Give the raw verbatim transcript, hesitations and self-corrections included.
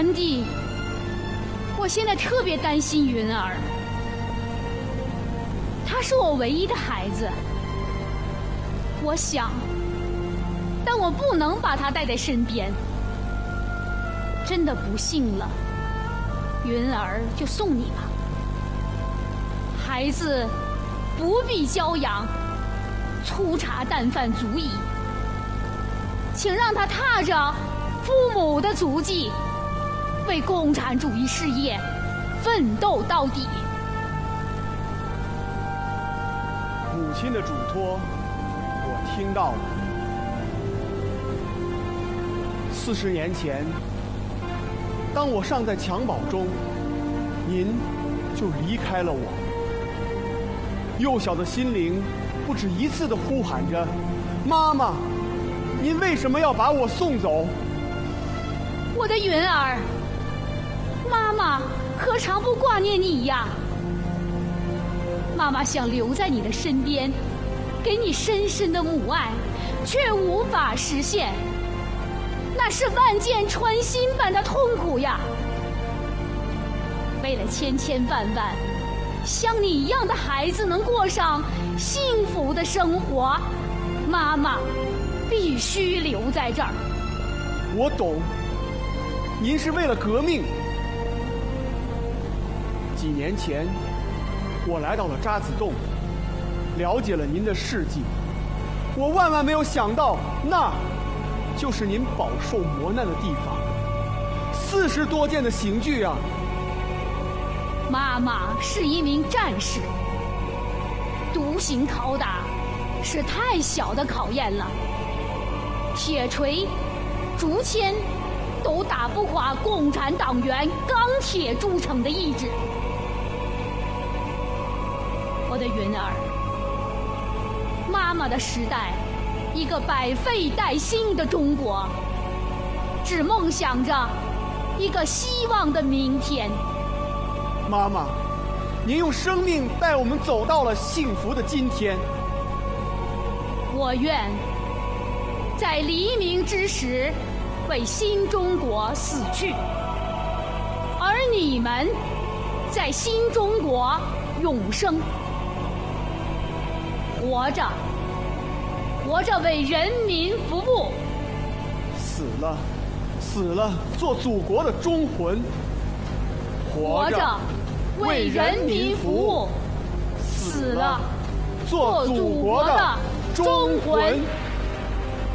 三弟，我现在特别担心云儿，她是我唯一的孩子。我想，但我不能把她带在身边。真的不幸了，云儿就送你吧。孩子不必娇养，粗茶淡饭足矣。请让他踏着父母的足迹，为共产主义事业奋斗到底。 母亲的嘱托，我听到了。四十年前，当我尚在襁褓中，您就离开了我。幼小的心灵不止一次地呼喊着：“妈妈，您为什么要把我送走？” 我的云儿，妈妈何尝不挂念你呀？妈妈想留在你的身边，给你深深的母爱，却无法实现，那是万箭穿心般的痛苦呀。为了千千万万像你一样的孩子能过上幸福的生活，妈妈必须留在这儿。 我懂，您是为了革命。几年前，我来到了渣滓洞，了解了您的事迹。我万万没有想到，那就是您饱受磨难的地方。四十多件的刑具啊！ 妈妈是一名战士，独行拷打是太小的考验了。铁锤、竹签都打不垮共产党员钢铁铸成的意志。我的云儿，妈妈的时代，一个百废待兴的中国，只梦想着一个希望的明天。 妈妈，您用生命带我们走到了幸福的今天。 我愿在黎明之时为新中国死去，而你们在新中国永生。活着，活着为人民服务。 死了，死了，做祖国的忠魂。 活着，为人民服务。死了，做祖国的忠魂。